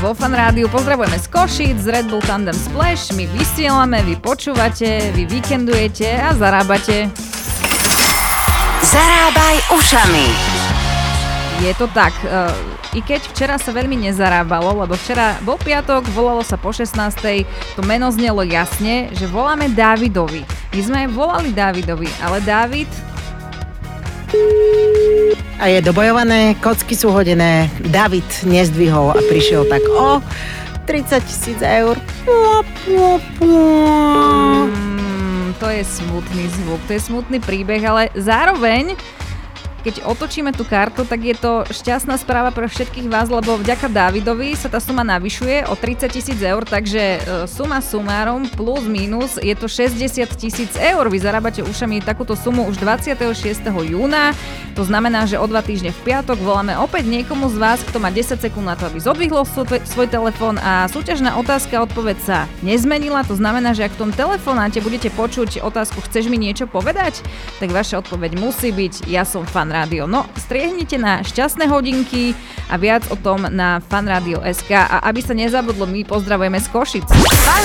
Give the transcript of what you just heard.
vo Fan Rádiu. Pozdravujeme z Košíc, z Red Bull Tandem Splash. My vysielame, vy počúvate, vy víkendujete a zarábate. Zarábaj ušami. Je to tak, i keď včera sa veľmi nezarábalo, lebo včera bol piatok, volalo sa po 16:00, to meno znelo jasne, že voláme Dávidovi. My sme volali Dávidovi, ale Dávid... A je dobojované, kocky sú hodené, David nezdvihol a prišiel tak o 30 000 eur. To je smutný zvuk, to je smutný príbeh, ale zároveň, keď otočíme tú kartu, tak je to šťastná správa pre všetkých vás, lebo vďaka Dávidovi sa tá suma navyšuje o 30 000 eur, takže suma sumárom plus minus je to 60 000 eur. Vy zarábate ušami takúto sumu už 26. júna, to znamená, že o 2 týždne v piatok voláme opäť niekomu z vás, kto má 10 sekúnd na to, aby zodvihol svoj telefón a súťažná otázka, odpoveď sa nezmenila, to znamená, že ak v tom telefonáte budete počuť otázku chceš mi niečo povedať, tak vaša odpoveď musí byť ja som Fan Rádio. No, striehnite na šťastné hodinky a viac o tom na fanradio.sk a aby sa nezabudlo, my pozdravujeme z Košic.